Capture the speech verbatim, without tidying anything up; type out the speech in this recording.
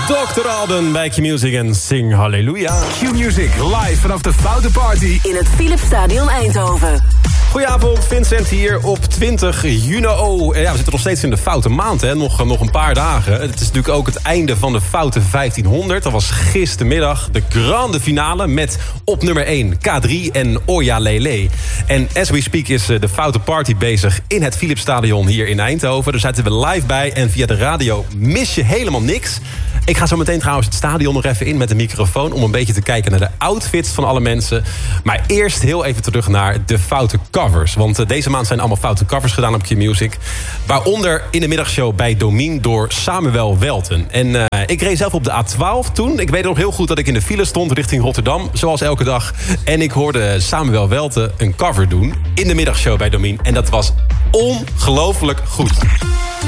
dokter Alden bij Q-Music en Sing Halleluja. Q-Music live vanaf de Foute Party in het Philipsstadion Eindhoven. Goedenavond, Vincent hier op twintig juni. Oh, ja, we zitten nog steeds in de foute maand, hè? Nog, nog een paar dagen. Het is natuurlijk ook het einde van de Foute vijftienhonderd. Dat was gistermiddag de grande finale met op nummer één K drie en Oya Lele. En as we speak is de Foute Party bezig in het Philipsstadion hier in Eindhoven. Daar zitten we live bij en via de radio mis je helemaal niks. Ik ga zo meteen trouwens het stadion nog even in met de microfoon om een beetje te kijken naar de outfits van alle mensen. Maar eerst heel even terug naar de foute covers. Want uh, deze maand zijn allemaal foute covers gedaan op Q-Music. Waaronder in de middagshow bij Domien door Samuel Welten. En uh, ik reed zelf op de A twaalf toen. Ik weet nog heel goed dat ik in de file stond richting Rotterdam, zoals elke dag. En ik hoorde Samuel Welten een cover doen in de middagshow bij Domien. En dat was ongelooflijk goed.